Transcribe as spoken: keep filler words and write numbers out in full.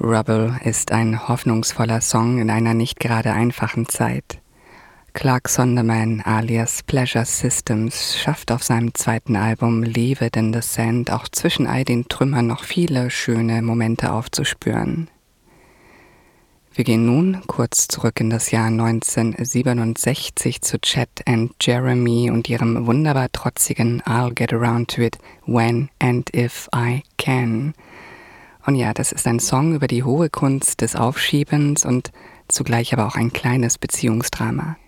Rubble ist ein hoffnungsvoller Song in einer nicht gerade einfachen Zeit. Clark Sonderman alias Pleasure Systems schafft auf seinem zweiten Album Leave It in the Sand auch zwischen all den Trümmern noch viele schöne Momente aufzuspüren. Wir gehen nun kurz zurück in das Jahr neunzehnhundertsiebenundsechzig zu Chet and Jeremy und ihrem wunderbar trotzigen I'll Get Around to It When and If I Can. Und ja, das ist ein Song über die hohe Kunst des Aufschiebens und zugleich aber auch ein kleines Beziehungsdrama.